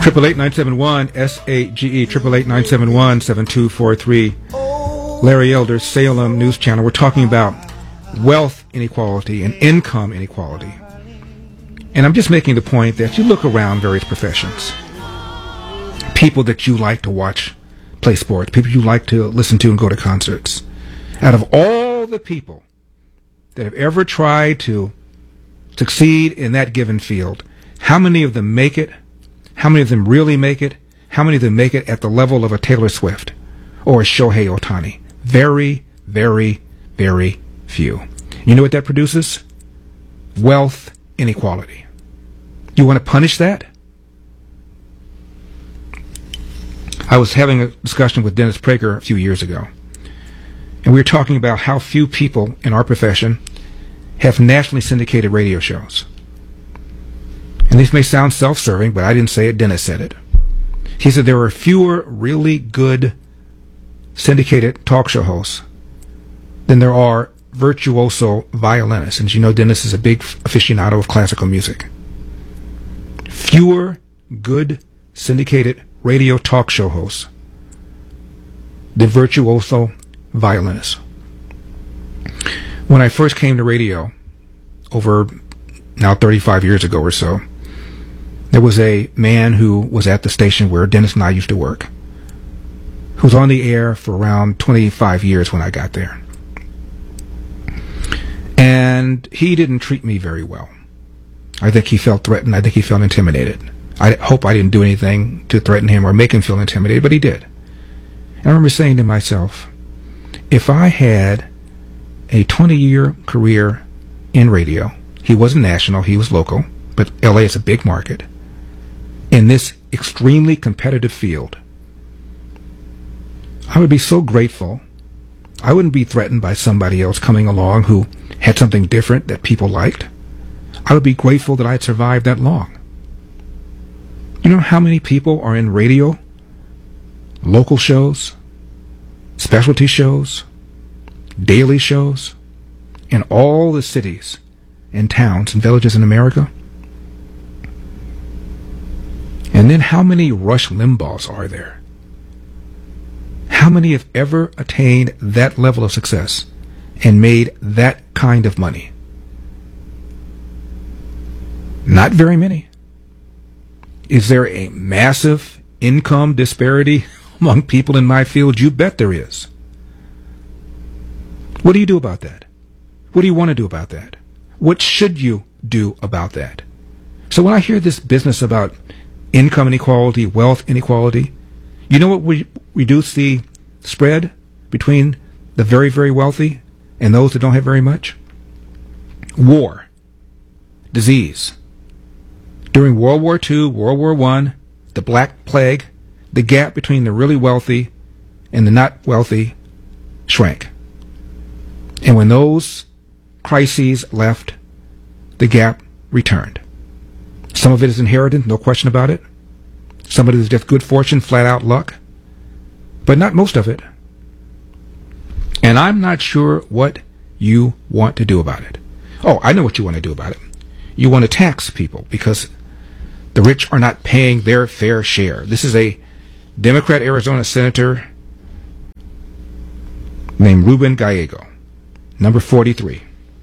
888-971-SAGE, 888-971-7243. Larry Elder, Salem News Channel. We're talking about wealth inequality and income inequality. And I'm just making the point that you look around various professions. People that you like to watch play sports, people you like to listen to and go to concerts. Out of all the people that have ever tried to succeed in that given field, how many of them make it? How many of them really make it? How many of them make it at the level of a Taylor Swift or a Shohei Ohtani? Very, very, very few. You know what that produces? Wealth inequality. You want to punish that? I was having a discussion with Dennis Prager a few years ago, and we were talking about how few people in our profession have nationally syndicated radio shows. And this may sound self-serving, but I didn't say it, Dennis said it. He said there are fewer really good syndicated talk show hosts than there are virtuoso violinists. And as you know, Dennis is a big aficionado of classical music. Fewer good syndicated radio talk show hosts than virtuoso violinists. When I first came to radio over now 35 years ago or so, there was a man who was at the station where Dennis and I used to work, who was on the air for around 25 years when I got there. And he didn't treat me very well. I think he felt threatened. I think he felt intimidated. I hope I didn't do anything to threaten him or make him feel intimidated, but he did. And I remember saying to myself, if I had a 20-year career in radio, he wasn't national, he was local, but LA is a big market, in this extremely competitive field, I would be so grateful. I wouldn't be threatened by somebody else coming along who had something different that people liked. I would be grateful that I had survived that long. You know how many people are in radio, local shows, specialty shows, daily shows, in all the cities and towns and villages in America? And then how many Rush Limbaughs are there? How many have ever attained that level of success and made that kind of money? Not very many. Is there a massive income disparity among people in my field? You bet there is. What do you do about that? What do you want to do about that? What should you do about that? So when I hear this business about income inequality, wealth inequality, you know what would reduce the spread between the very, very wealthy and those that don't have very much? War. Disease. During World War II, World War I, the Black Plague, the gap between the really wealthy and the not wealthy shrank. And when those crises left, the gap returned. Some of it is inherited, no question about it. Some of it is just good fortune, flat out luck. But not most of it. And I'm not sure what you want to do about it. Oh, I know what you want to do about it. You want to tax people because the rich are not paying their fair share. This is a Democrat Arizona senator named Ruben Gallego, number 43.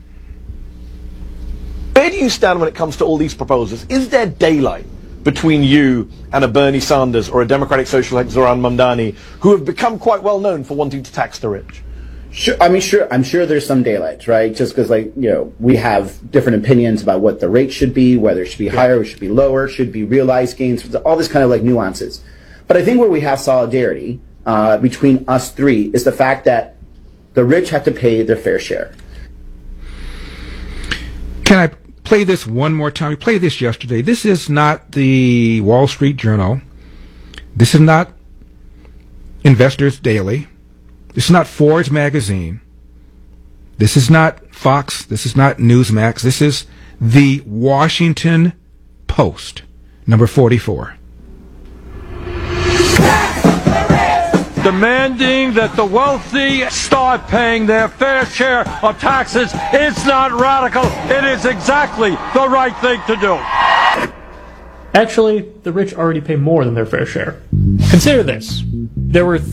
Where do you stand when it comes to all these proposals? Is there daylight between you and a Bernie Sanders or a Democratic social like Zoran Mamdani, who have become quite well known for wanting to tax the rich? Sure. I mean, sure. I'm sure there's some daylight, right? Just because, we have different opinions about what the rate should be, whether it should be higher, it should be lower, should be realized gains, all this kind of nuances. But I think where we have solidarity between us three is the fact that the rich have to pay their fair share. Can I play this one more time? We played this yesterday. This is not the Wall Street Journal. This is not Investors Daily. This is not Forbes magazine. This is not Fox. This is not Newsmax. This is the Washington Post, number 44. Demanding that the wealthy start paying their fair share of taxes. It's not radical. It is exactly the right thing to do. Actually, the rich already pay more than their fair share. Consider this. There were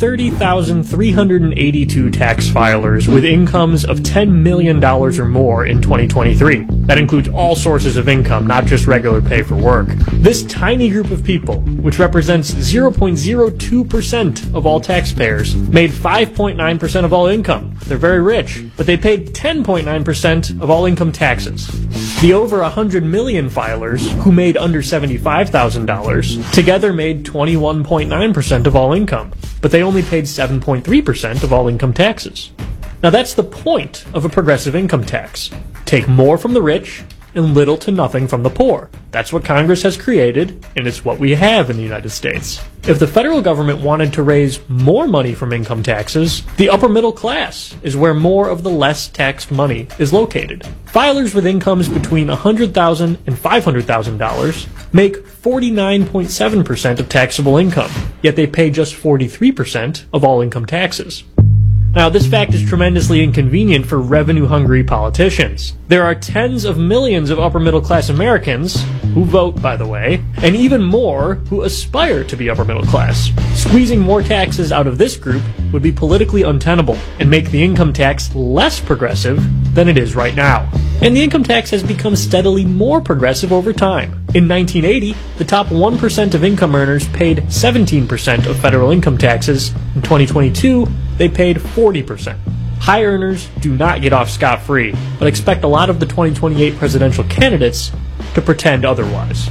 30,382 tax filers with incomes of $10 million or more in 2023. That includes all sources of income, not just regular pay for work. This tiny group of people, which represents 0.02% of all taxpayers, made 5.9% of all income. They're very rich, but they paid 10.9% of all income taxes. The over 100 million filers, who made under $75,000, together made 21.9% of all income, but they only paid 7.3% of all income taxes. Now that's the point of a progressive income tax. Take more from the rich and little to nothing from the poor. That's what Congress has created, and it's what we have in the United States. If the federal government wanted to raise more money from income taxes, the upper middle class is where more of the less taxed money is located. Filers with incomes between $100,000 and $500,000 make 49.7% of taxable income, yet they pay just 43% of all income taxes. Now, this fact is tremendously inconvenient for revenue-hungry politicians. There are tens of millions of upper-middle-class Americans, who vote, by the way, and even more who aspire to be upper-middle-class. Squeezing more taxes out of this group would be politically untenable and make the income tax less progressive than it is right now. And the income tax has become steadily more progressive over time. In 1980, the top 1% of income earners paid 17% of federal income taxes. In 2022, they paid 40%. High earners do not get off scot-free, but expect a lot of the 2028 presidential candidates to pretend otherwise.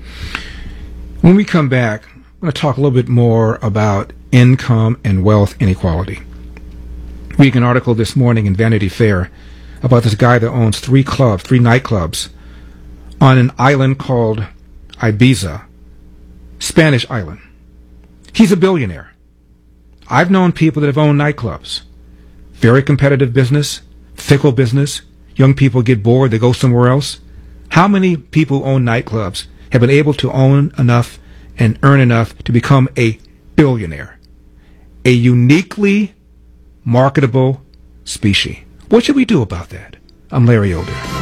When we come back, I'm going to talk a little bit more about income and wealth inequality. Reading an article this morning in Vanity Fair about this guy that owns three nightclubs on an island called Ibiza, Spanish island. He's a billionaire. I've known people that have owned nightclubs. Very competitive business, fickle business. Young people get bored, they go somewhere else. How many people who own nightclubs have been able to own enough and earn enough to become a billionaire? A uniquely marketable species. What should we do about that? I'm Larry Elder.